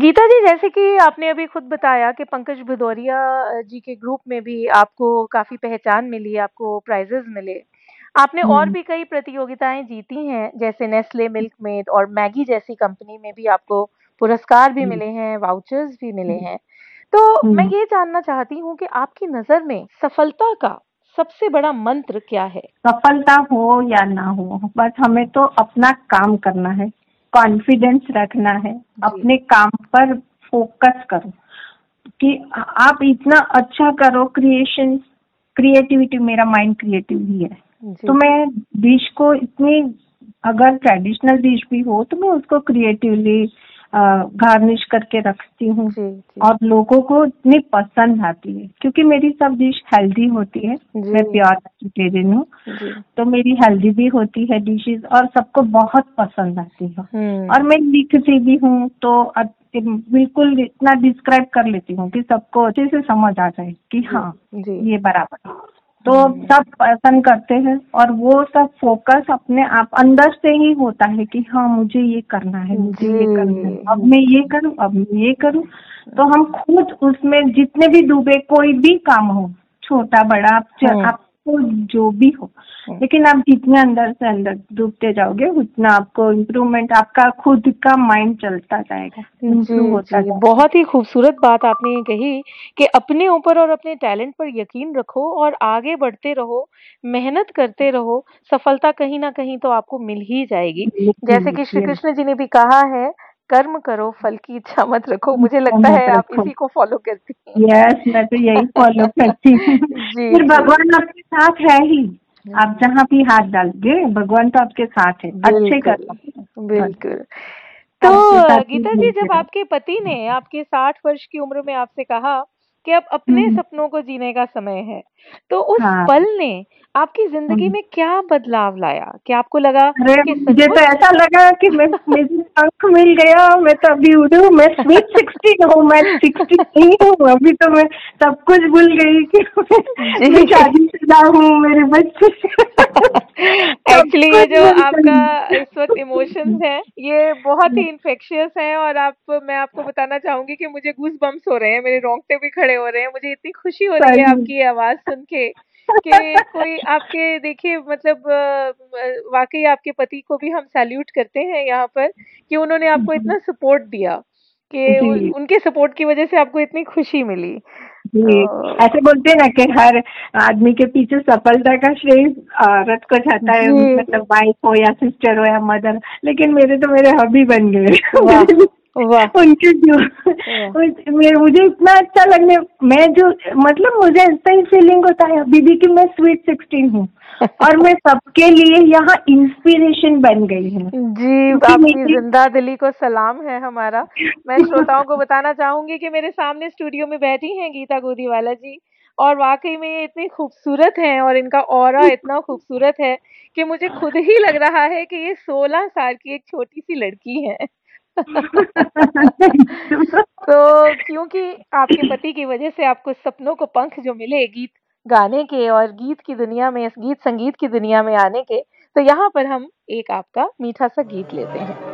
गीता जी, जैसे कि आपने अभी खुद बताया कि पंकज भदौरिया जी के ग्रुप में भी आपको काफ़ी पहचान मिली, आपको प्राइज़ेज़ मिले। आपने और हम्म। भी कई प्रतियोगिताएँ जीती हैं, जैसे नेस्ले मिल्कमेड और मैगी जैसी कंपनी में भी आपको पुरस्कार भी हम्म। मिले हैं, वाउचर्स भी मिले हम्म। हैं। तो मैं हम्म। ये जानना चाहती हूँ कि आपकी नज़र में सफलता का सबसे बड़ा मंत्र क्या है? सफलता हो या ना हो, बस हमें तो अपना काम करना है, कॉन्फिडेंस रखना है, जी, अपने काम पर फोकस करो कि आप इतना अच्छा करो। क्रिएटिविटी, मेरा माइंड क्रिएटिव ही है, तो जी, मैं डिश को इतनी, अगर ट्रेडिशनल डिश भी हो तो मैं उसको क्रिएटिवली गार्निश करके रखती हूँ, जी, जी, और लोगों को इतनी पसंद आती है क्योंकि मेरी सब डिश हेल्दी होती है। मैं जी, प्योर वेजिटेरियन हूँ, जी। तो मेरी हेल्दी भी होती है डिशेस, और सबको बहुत पसंद आती है। और हुँ, मैं लिखती भी हूँ, तो बिल्कुल इतना डिस्क्राइब कर लेती हूँ कि सबको अच्छे से समझ आ जाए कि जी, हाँ, जी। ये बराबर है। तो हुँ, सब पसंद करते हैं, और वो सब फोकस अपने आप अंदर से ही होता है कि हाँ, मुझे ये करना है, मुझे जी, ये करना है, अब मैं ये करूँ, अब मैं ये करूँ। तो हम खुद उसमें जितने भी डूबे, कोई भी काम हो, छोटा बड़ा, हुँ, आपको जो भी हो, हुँ। लेकिन आप जितने अंदर से अंदर डूबते जाओगे, उतना आपको इम्प्रूवमेंट, आपका खुद का माइंड चलता जाएगा, इम्प्रूव जी, होता जी, जाएगा। बहुत ही खूबसूरत बात आपने ये कही कि अपने ऊपर और अपने टैलेंट पर यकीन रखो और आगे बढ़ते रहो, मेहनत करते रहो, सफलता कहीं न कहीं तो आपको मिल ही जाएगी। जैसे कि श्री ये कृष्ण जी ने भी कहा है, कर्म करो, फल की इच्छा मत रखो। मुझे लगता मत है आप रखो। इसी को फ़ॉलो करती हैं। यस, मैं तो यही फॉलो करती हूँ। जी, फिर जी। भगवान आपके साथ है ही, आप हुँ, जहाँ भी हाथ डालोगे भगवान तो आपके साथ है, अच्छे बिल्कुल, कर्म बस, बिल्कुल। तो आपके साथ ही गीता जी, मिलते जब रहो। आपके पति ने आपके 60 वर्ष की उम्र में आपसे कहा कि अब अपने हम्म। सपनों को जीने का समय है, तो उस हाँ। पल ने आपकी ज़िंदगी हम्म। में क्या बदलाव लाया? क्या आपको लगा अरे, कि मुझे तो सचमुच ऐसा लगा कि मैं, मुझे पंख मिल गया, मैं तो अभी उड़ू, मैं स्वीट 16 हूँ, मैं 60 नहीं हूँ अभी, तो मैं सब कुछ भूल गई कि मैं जी। शादीशुदा हूँ, मेरे बच्चे सब एक्चुअली ये कुछ जो भूल आपका इस वक़्त इमोशंस गई। हैं, ये बहुत ही इन्फेक्शियस हैं और मैं आपको बताना चाहूँगी कि मुझे गूज़बम्प्स हो रहे हैं, मेरे रोंगटे भी खड़े हो रहे हैं। मुझे इतनी खुशी हो रही है सही। आपकी ये आवाज़ सुन के कि कोई आपके देखिए मतलब वाक़ई आपके पति को भी हम सैल्यूट करते हैं यहाँ पर कि उन्होंने आपको इतना सपोर्ट दिया कि उ जी। उनके सपोर्ट की वज़ह से आपको इतनी खुशी मिली। जी, तो ऐसे बोलते हैं ना कि हर आदमी के पीछे सफलता का श्रेय औरत को जाता है, जी, मतलब वाइफ हो या सिस्टर हो या मदर, लेकिन मेरे तो मेरे हबी बन गए। वाह! वाह! उनके जो, वाह! मुझे इतना अच्छा लगने, मैं जो, मतलब मुझे ऐसा ही फीलिंग होता है अभी भी कि मैं स्वीट 16 हूँ, और मैं सबके लिए यहाँ इंस्पिरेशन बन गई हूँ, जी, क्योंकि आपकी मेरी ज़िंदा दिली को सलाम है हमारा। मैं श्रोताओं को बताना चाहूँगी कि मेरे सामने स्टूडियो में बैठी हैं गीता गोदीवाला जी और वाक़ई में ये इतनी खूबसूरत हैं और इनका ऑरा इतना खूबसूरत है कि मुझे खुद ही लग रहा है कि ये 16 साल की एक छोटी-सी लड़की हैं। तो क्योंकि आपके पति की वज़ह से आपको सपनों को पंख जो मिले गीत गाने के और गीत की दुनिया में, गीत संगीत की दुनिया में आने के, तो यहाँ पर हम एक आपका मीठा-सा गीत लेते हैं।